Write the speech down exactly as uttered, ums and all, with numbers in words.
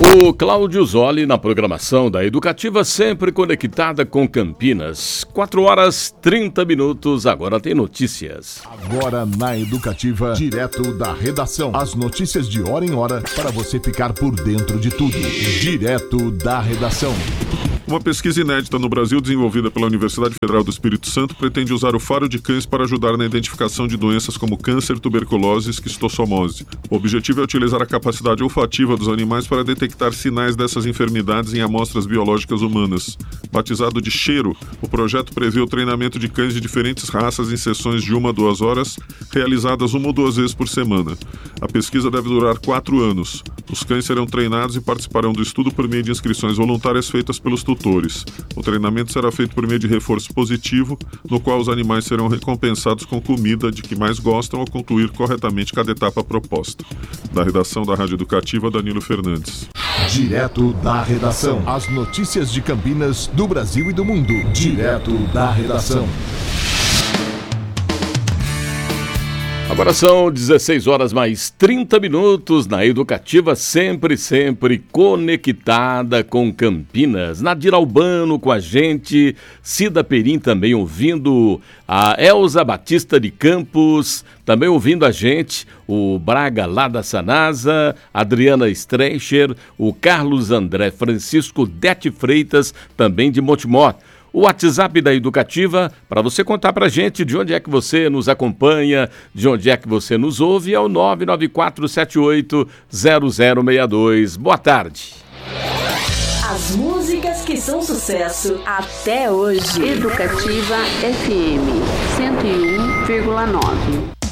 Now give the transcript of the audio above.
O Cláudio Zoli na programação da Educativa, sempre conectada com Campinas. quatro horas trinta minutos, agora tem notícias. Agora na Educativa, direto da redação. As notícias de hora em hora para você ficar por dentro de tudo. Direto da redação. Uma pesquisa inédita no Brasil, desenvolvida pela Universidade Federal do Espírito Santo, pretende usar o faro de cães para ajudar na identificação de doenças como câncer, tuberculose e esquistossomose. O objetivo é utilizar a capacidade olfativa dos animais para detectar sinais dessas enfermidades em amostras biológicas humanas. Batizado de Cheiro, o projeto prevê o treinamento de cães de diferentes raças em sessões de uma a duas horas, realizadas uma ou duas vezes por semana. A pesquisa deve durar quatro anos. Os cães serão treinados e participarão do estudo por meio de inscrições voluntárias feitas pelos tutores. O treinamento será feito por meio de reforço positivo, no qual os animais serão recompensados com comida de que mais gostam ao concluir corretamente cada etapa proposta. Da redação da Rádio Educativa, Danilo Fernandes. Direto da redação. As notícias de Campinas, do Brasil e do mundo. Direto da redação. Agora são dezesseis horas mais trinta minutos na Educativa, sempre, sempre conectada com Campinas. Nadir Albano com a gente, Cida Perim também ouvindo, a Elza Batista de Campos também ouvindo a gente, o Braga lá da Sanasa, Adriana Streicher, o Carlos André Francisco Dete Freitas, também de Montemor. O WhatsApp da Educativa, para você contar para a gente de onde é que você nos acompanha, de onde é que você nos ouve, é o nove nove quatro sete oito zero zero seis dois. Boa tarde. As músicas que são sucesso até hoje. Educativa F M cento e um vírgula nove.